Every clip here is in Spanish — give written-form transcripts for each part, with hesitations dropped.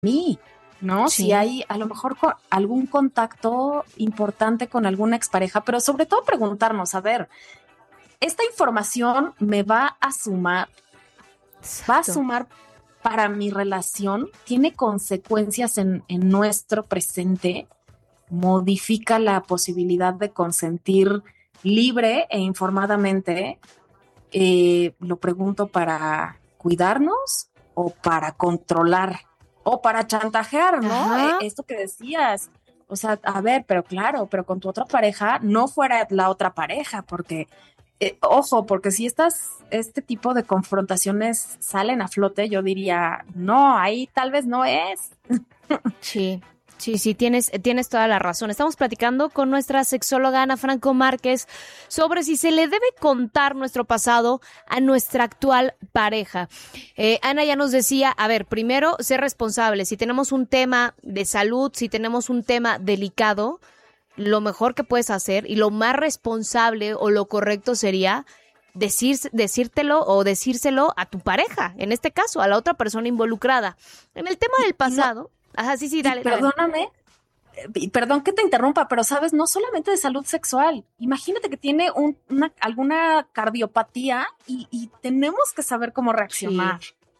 mí, ¿no? Sí. Si hay a lo mejor algún contacto importante con alguna expareja, pero sobre todo preguntarnos, a ver, ¿esta información me va a sumar? ¿Va a Exacto. sumar para mi relación? ¿Tiene consecuencias en nuestro presente? ¿Modifica la posibilidad de consentir libre e informadamente? Lo pregunto para cuidarnos o para controlar o para chantajear, ¿no? Ajá. Esto que decías. O sea, a ver, pero claro, pero con tu otra pareja no fuera la otra pareja, porque, ojo, porque si este tipo de confrontaciones salen a flote, yo diría, no, ahí tal vez no es. Sí, sí, tienes toda la razón. Estamos platicando con nuestra sexóloga Ana Franco Márquez sobre si se le debe contar nuestro pasado a nuestra actual pareja. Ana ya nos decía, a ver, primero, ser responsable. Si tenemos un tema de salud, si tenemos un tema delicado, lo mejor que puedes hacer y lo más responsable o lo correcto sería decírtelo o decírselo a tu pareja, en este caso, a la otra persona involucrada. En el tema del Y no, pasado, ajá, sí, y dale. perdóname, y perdón que te interrumpa, pero sabes, no solamente de salud sexual. Imagínate que tiene alguna cardiopatía y tenemos que saber cómo Sí, reaccionar.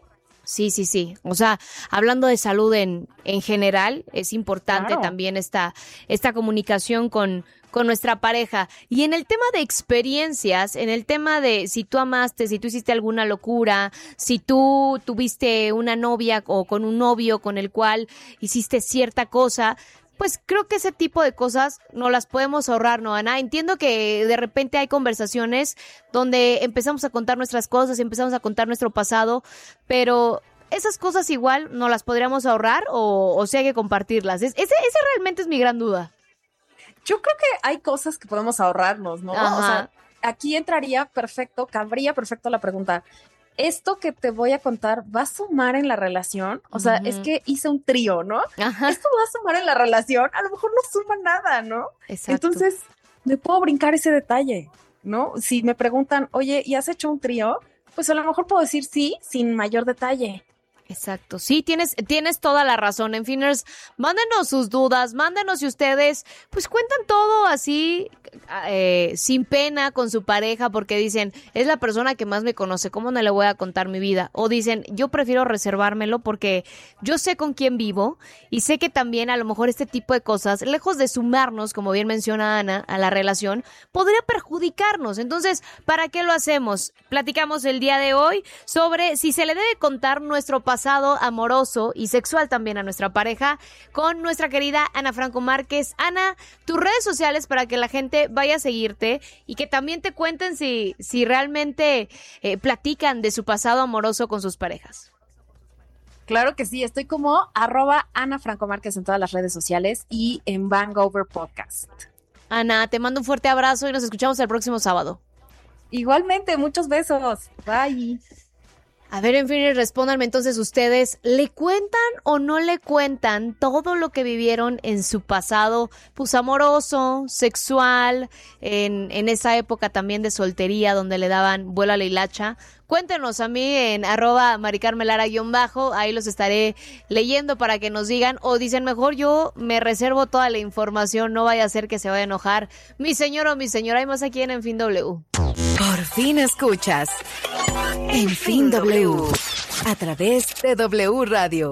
sí. O sea, hablando de salud en general, es importante Claro. también esta comunicación con nuestra pareja. Y en el tema de experiencias, en el tema de si tú amaste, si tú hiciste alguna locura, si tú tuviste una novia o con un novio con el cual hiciste cierta cosa, pues creo que ese tipo de cosas no las podemos ahorrar, ¿no, Ana? Entiendo que de repente hay conversaciones donde empezamos a contar nuestras cosas, empezamos a contar nuestro pasado, pero esas cosas igual no las podríamos ahorrar o si hay que compartirlas. Ese realmente es mi gran duda. Yo creo que hay cosas que podemos ahorrarnos, ¿no? O sea, Ajá. aquí cabría perfecto la pregunta. ¿Esto que te voy a contar va a sumar en la relación? O sea, es Ujú. que hice un trío, ¿no? Ajá. ¿Esto va a sumar en la relación? A lo mejor no suma nada, ¿no? Exacto. Entonces, me puedo brincar ese detalle, ¿no? Si me preguntan, oye, ¿y has hecho un trío? Pues a lo mejor puedo decir sí, sin mayor detalle. Exacto, sí, tienes toda la razón. En Finers, mándenos sus dudas, mándenos si ustedes, pues cuentan todo así, sin pena con su pareja, porque dicen, es la persona que más me conoce, ¿cómo no le voy a contar mi vida? O dicen, yo prefiero reservármelo porque yo sé con quién vivo y sé que también a lo mejor este tipo de cosas, lejos de sumarnos, como bien menciona Ana, a la relación, podría perjudicarnos. Entonces, ¿para qué lo hacemos? Platicamos el día de hoy sobre si se le debe contar nuestro pasado amoroso y sexual también a nuestra pareja con nuestra querida Ana Franco Márquez. Ana, tus redes sociales para que la gente vaya a seguirte y que también te cuenten si realmente platican de su pasado amoroso con sus parejas. Claro que sí, estoy como @Ana Franco Márquez en todas las redes sociales y en Bangover Podcast. Ana, te mando un fuerte abrazo y nos escuchamos el próximo sábado. Igualmente, muchos besos. Bye. A ver, en fin, respóndanme entonces ustedes, ¿le cuentan o no le cuentan todo lo que vivieron en su pasado, pues amoroso, sexual, en esa época también de soltería donde le daban vuelo a la hilacha? Cuéntenos a mí en @maricarmelara_, ahí los estaré leyendo para que nos digan, o dicen mejor yo me reservo toda la información, no vaya a ser que se vaya a enojar mi señor o mi señora, hay más aquí en Fin W. Por fin escuchas En Fin W a través de W Radio.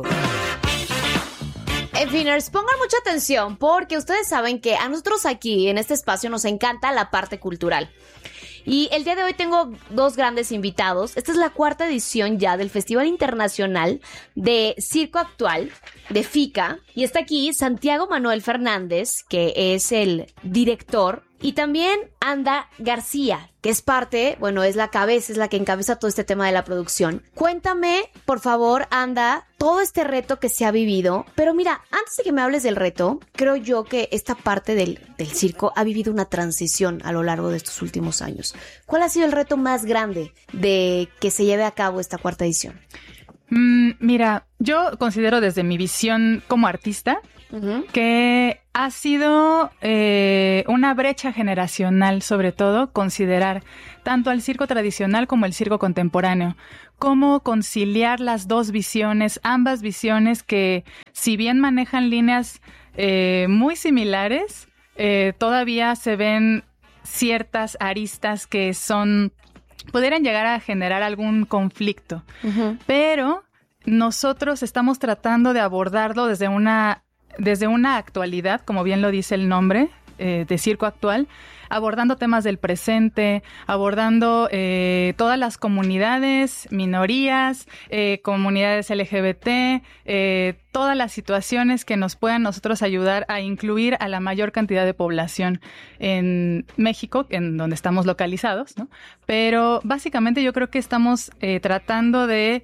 En finers, pongan mucha atención porque ustedes saben que a nosotros aquí en este espacio nos encanta la parte cultural. Y el día de hoy tengo dos grandes invitados. Esta es la 4ª edición ya del Festival Internacional de Circo Actual de FICA. Y está aquí Santiago Manuel Fernández, que es el director. Y también Anda García, que es parte, bueno, es la que encabeza todo este tema de la producción. Cuéntame, por favor, Anda, todo este reto que se ha vivido. Pero mira, antes de que me hables del reto, creo yo que esta parte del circo ha vivido una transición a lo largo de estos últimos años. ¿Cuál ha sido el reto más grande de que se lleve a cabo esta 4ª edición? Mira, yo considero desde mi visión como artista que ha sido una brecha generacional, sobre todo, considerar tanto al circo tradicional como el circo contemporáneo cómo conciliar las dos visiones, ambas visiones que, si bien manejan líneas muy similares, todavía se ven ciertas aristas que pudieran llegar a generar algún conflicto. Uh-huh. Pero nosotros estamos tratando de abordarlo desde una actualidad, como bien lo dice el nombre, de circo actual, abordando temas del presente, abordando todas las comunidades, minorías, comunidades LGBT, todas las situaciones que nos puedan nosotros ayudar a incluir a la mayor cantidad de población en México, en donde estamos localizados, ¿no? Pero básicamente yo creo que estamos tratando de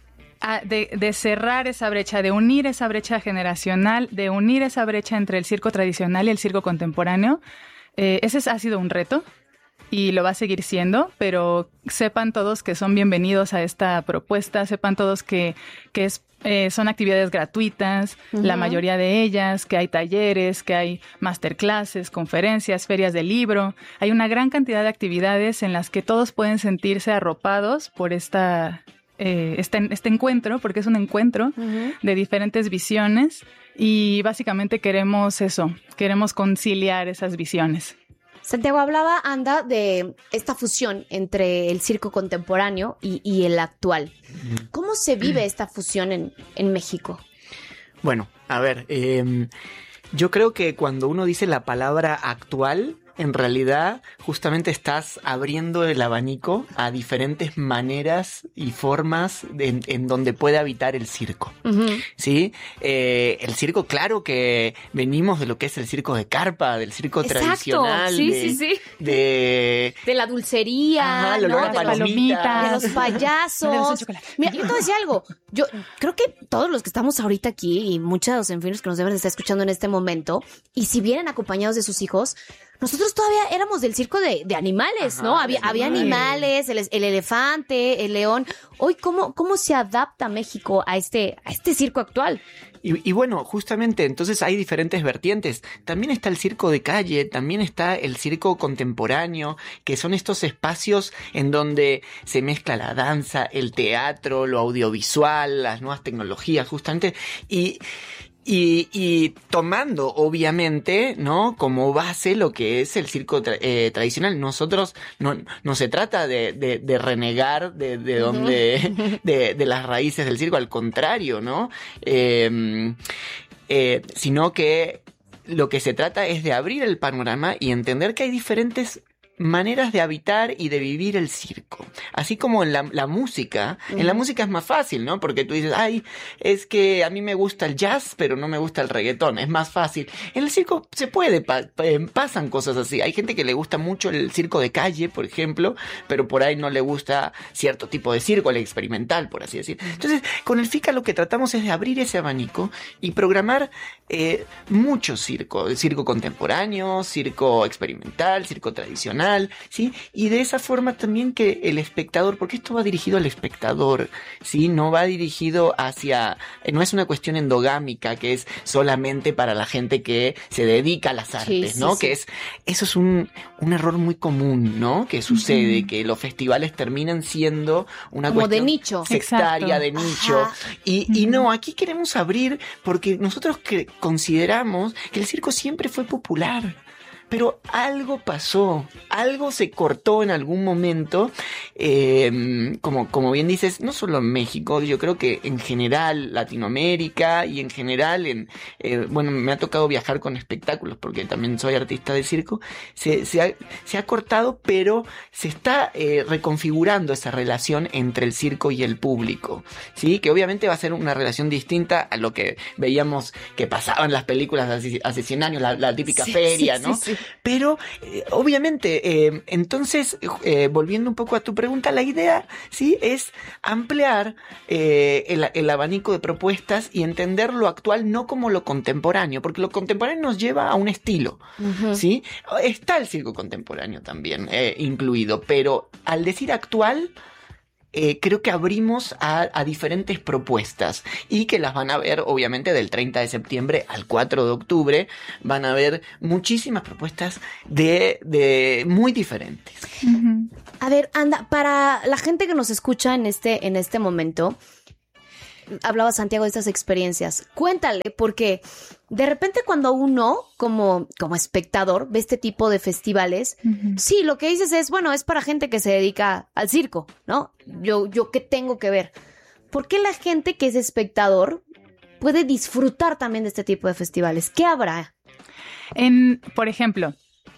cerrar esa brecha, de unir esa brecha generacional, de unir esa brecha entre el circo tradicional y el circo contemporáneo. Ese ha sido un reto y lo va a seguir siendo, pero sepan todos que son bienvenidos a esta propuesta, sepan todos que son actividades gratuitas, uh-huh. La mayoría de ellas, que hay talleres, que hay masterclasses, conferencias, ferias de libro. Hay una gran cantidad de actividades en las que todos pueden sentirse arropados por este encuentro, porque es un encuentro uh-huh. de diferentes visiones y básicamente queremos conciliar esas visiones. Santiago, hablaba Anda de esta fusión entre el circo contemporáneo y el actual. ¿Cómo se vive esta fusión en México? Bueno, a ver, yo creo que cuando uno dice la palabra actual, en realidad justamente estás abriendo el abanico a diferentes maneras y formas en donde puede habitar el circo. Uh-huh. ¿Sí? El circo, claro que venimos de lo que es el circo de carpa, del circo tradicional. Sí. De la dulcería, ¿no? De palomitas, de los payasos. Mira, yo te voy a decir algo. Yo creo que todos los que estamos ahorita aquí y muchos enfinos que nos deben de estar escuchando en este momento, y si vienen acompañados de sus hijos, nosotros todavía éramos del circo de animales, ¿no? Había animales, el elefante, el león. Hoy, ¿cómo se adapta México a este circo actual? Y bueno, justamente, entonces hay diferentes vertientes. También está el circo de calle, también está el circo contemporáneo, que son estos espacios en donde se mezcla la danza, el teatro, lo audiovisual, las nuevas tecnologías, justamente, y tomando, obviamente, ¿no? Como base lo que es el circo tradicional. Nosotros no se trata de renegar de donde, de las raíces del circo, al contrario, ¿no? Sino que lo que se trata es de abrir el panorama y entender que hay diferentes maneras de habitar y de vivir el circo. Así como en la música. Uh-huh. En la música es más fácil, ¿no? Porque tú dices, es que a mí me gusta el jazz, pero no me gusta el reggaetón. Es más fácil. En el circo se puede, pasan cosas así. Hay gente que le gusta mucho el circo de calle, por ejemplo, pero por ahí no le gusta cierto tipo de circo, el experimental, por así decir. Entonces, con el FICA lo que tratamos es de abrir ese abanico y programar mucho circo contemporáneo, circo experimental, circo tradicional, ¿sí? Y de esa forma también que el espectador, porque esto va dirigido al espectador, ¿sí? No va dirigido no es una cuestión endogámica que es solamente para la gente que se dedica a las artes, ¿no? Que eso es un error muy común, ¿no? Que sucede, uh-huh. que los festivales terminan siendo una como cuestión de nicho, sectaria, exacto. de nicho. Y no, aquí queremos abrir porque nosotros consideramos que el circo siempre fue popular. Pero algo pasó, algo se cortó en algún momento, como bien dices, no solo en México, yo creo que en general Latinoamérica y en general me ha tocado viajar con espectáculos porque también soy artista de circo, se ha cortado, pero se está reconfigurando esa relación entre el circo y el público, ¿sí? Que obviamente va a ser una relación distinta a lo que veíamos que pasaba en las películas hace 100 años, la típica feria, ¿no? Sí. Pero, obviamente, entonces, volviendo un poco a tu pregunta, la idea, ¿sí? Es ampliar el abanico de propuestas y entender lo actual no como lo contemporáneo, porque lo contemporáneo nos lleva a un estilo, uh-huh. ¿sí? Está el circo contemporáneo también incluido, pero al decir actual, creo que abrimos a diferentes propuestas y que las van a ver, obviamente, del 30 de septiembre al 4 de octubre. Van a ver muchísimas propuestas de muy diferentes. Ujú. A ver, anda, para la gente que nos escucha en este momento, hablaba Santiago de estas experiencias. Cuéntale, porque de repente cuando uno, como espectador, ve este tipo de festivales, sí, lo que dices es, bueno, es para gente que se dedica al circo, ¿no? Yo ¿qué tengo que ver? ¿Por qué la gente que es espectador puede disfrutar también de este tipo de festivales? ¿Qué habrá? Por ejemplo,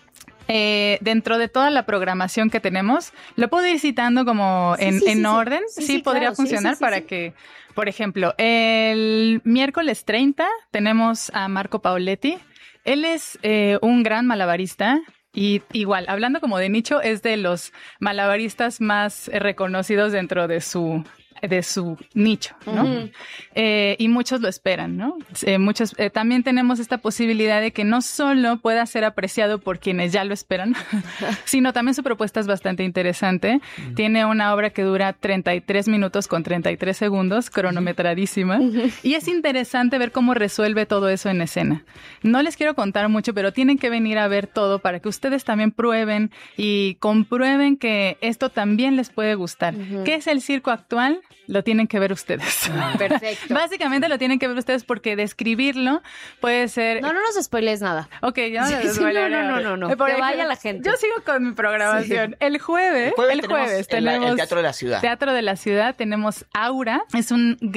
dentro de toda la programación que tenemos, lo puedo ir citando como en orden. Sí, podría claro, funcionar para que, por ejemplo, el miércoles 30 tenemos a Marco Pauletti. Él es un gran malabarista. Y igual, hablando como de nicho, es de los malabaristas más reconocidos dentro de su nicho, ¿no? Uh-huh. Y muchos lo esperan, ¿no? Muchos también tenemos esta posibilidad de que no solo pueda ser apreciado por quienes ya lo esperan, sino también su propuesta es bastante interesante. Uh-huh. Tiene una obra que dura 33 minutos con 33 segundos, cronometradísima, uh-huh. Y es interesante ver cómo resuelve todo eso en escena. No les quiero contar mucho, pero tienen que venir a ver todo para que ustedes también prueben y comprueben que esto también les puede gustar. Uh-huh. ¿Qué es el circo actual? Lo tienen que ver ustedes. Perfecto. Básicamente lo tienen que ver ustedes porque describirlo puede ser... No nos spoilees nada. Ok, ya no les spoilearé. No. Que vaya la gente. Yo sigo con mi programación. Sí. El jueves tenemos el Teatro de la Ciudad. Teatro de la Ciudad, tenemos Aura. Es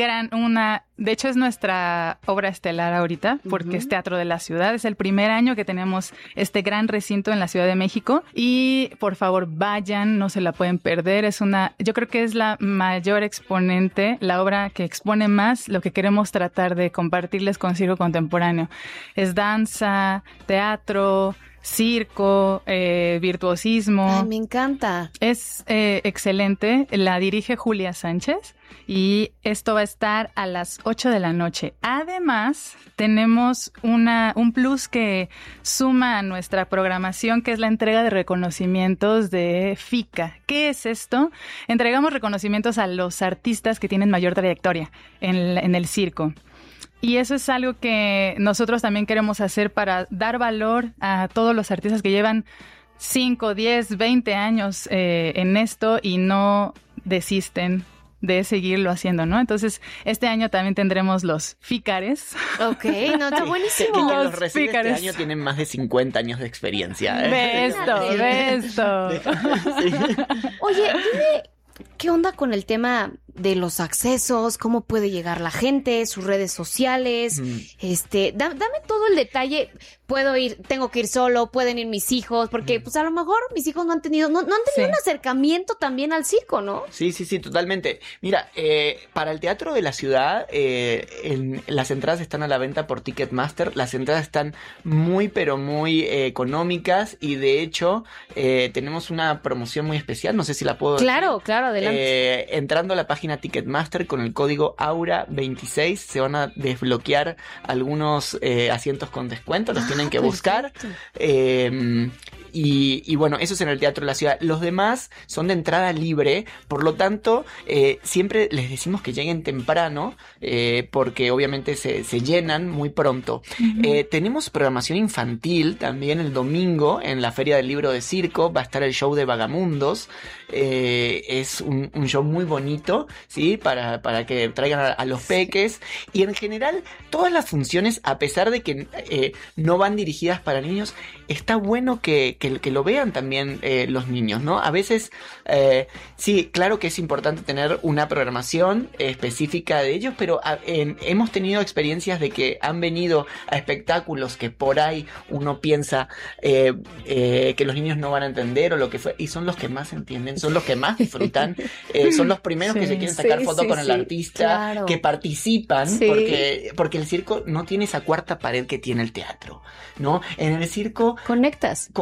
de hecho, es nuestra obra estelar ahorita, porque es Teatro de la Ciudad. Es el primer año que tenemos este gran recinto en la Ciudad de México. Y, por favor, vayan, no se la pueden perder. Yo creo que es la mayor exponente, la obra que expone más lo que queremos tratar de compartirles con circo contemporáneo. Es danza, teatro, circo, virtuosismo. Ay, me encanta. Es excelente. La dirige Julia Sánchez y esto va a estar a las 8 de la noche. Además, tenemos un plus que suma a nuestra programación, que es la entrega de reconocimientos de FICA. ¿Qué es esto? Entregamos reconocimientos a los artistas que tienen mayor trayectoria en el circo. Y eso es algo que nosotros también queremos hacer para dar valor a todos los artistas que llevan 5, 10, 20 años en esto y no desisten de seguirlo haciendo, ¿no? Entonces, este año también tendremos los FICARES. Ok, no, está buenísimo. Que los recibe este año tienen más de 50 años de experiencia. Ve esto. Sí. Oye, dime, ¿qué onda con el tema de los accesos? ¿Cómo puede llegar la gente? ¿Sus redes sociales? Dame todo el detalle. Puedo ir, tengo que ir solo, pueden ir mis hijos, porque pues a lo mejor mis hijos no han tenido un acercamiento también al circo, ¿no? Sí, totalmente. Mira, para el Teatro de la Ciudad, las entradas están a la venta por Ticketmaster. Las entradas están muy, pero muy económicas y de hecho tenemos una promoción muy especial, no sé si la puedo decir. Claro, adelante. Entrando a la página Ticketmaster con el código AURA26 se van a desbloquear algunos asientos con descuento, los tienen que buscar. Y bueno, eso es en el Teatro de la Ciudad. Los demás son de entrada libre, por lo tanto, siempre les decimos que lleguen temprano, porque obviamente se llenan muy pronto. Uh-huh. Tenemos programación infantil también el domingo en la Feria del Libro de Circo. Va a estar el show de Vagamundos. Es un show muy bonito, ¿sí? Para que traigan a los peques. Y en general, todas las funciones, a pesar de que no van dirigidas para niños, está bueno que lo vean también los niños, ¿no? A veces, sí, claro que es importante tener una programación específica de ellos, pero hemos tenido experiencias de que han venido a espectáculos que por ahí uno piensa que los niños no van a entender o lo que fue, y son los que más entienden, son los que más disfrutan, son los primeros que se quieren sacar fotos con el artista, claro, que participan, porque el circo no tiene esa cuarta pared que tiene el teatro, ¿no? En el circo conectas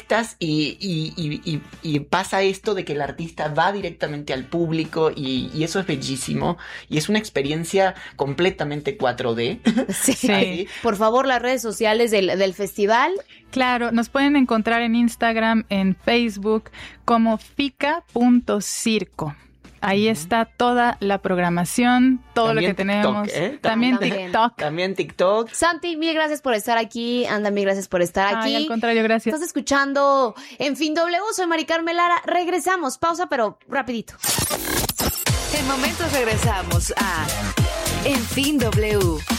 y pasa esto de que el artista va directamente al público y eso es bellísimo y es una experiencia completamente 4D. Sí. Por favor, las redes sociales del festival. Claro, nos pueden encontrar en Instagram, en Facebook como fica.circo. Ahí está toda la programación, todo También lo que tenemos. TikTok, También También. TikTok. También TikTok. Santi, mil gracias por estar aquí. Anda, mil gracias por estar aquí. Ay, al contrario, gracias. Estás escuchando En Fin W, soy Mari Carmen Lara. Regresamos, pausa, pero rapidito. En momentos regresamos a En Fin W.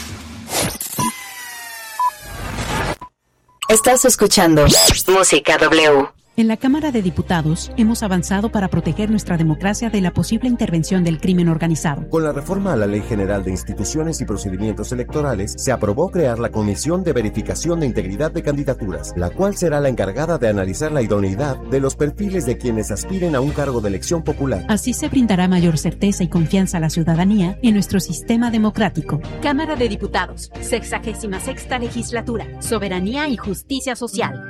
Estás escuchando Música W. En la Cámara de Diputados hemos avanzado para proteger nuestra democracia de la posible intervención del crimen organizado. Con la reforma a la Ley General de Instituciones y Procedimientos Electorales, se aprobó crear la Comisión de Verificación de Integridad de Candidaturas, la cual será la encargada de analizar la idoneidad de los perfiles de quienes aspiren a un cargo de elección popular. Así se brindará mayor certeza y confianza a la ciudadanía en nuestro sistema democrático. Cámara de Diputados, 66ª Legislatura, Soberanía y Justicia Social.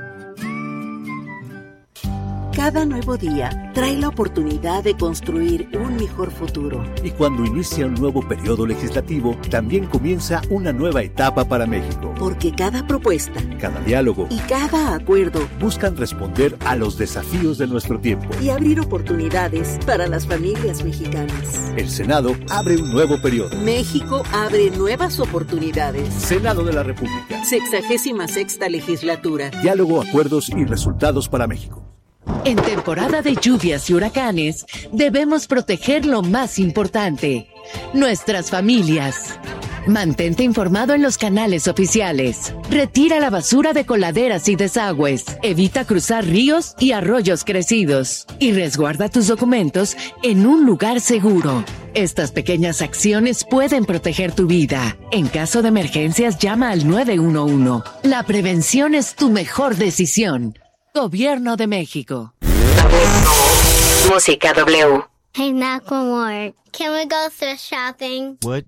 Cada nuevo día trae la oportunidad de construir un mejor futuro. Y cuando inicia un nuevo periodo legislativo, también comienza una nueva etapa para México. Porque cada propuesta, cada diálogo y cada acuerdo buscan responder a los desafíos de nuestro tiempo y abrir oportunidades para las familias mexicanas. El Senado abre un nuevo periodo. México abre nuevas oportunidades. Senado de la República. 66ª Legislatura. Diálogo, acuerdos y resultados para México. En temporada de lluvias y huracanes, debemos proteger lo más importante, nuestras familias. Mantente informado en los canales oficiales. Retira la basura de coladeras y desagües. Evita cruzar ríos y arroyos crecidos. Y resguarda tus documentos en un lugar seguro. Estas pequeñas acciones pueden proteger tu vida. En caso de emergencias, llama al 911. La prevención es tu mejor decisión. Gobierno de México. Música W. Hey, Macklemore, can we go thrift shopping? What?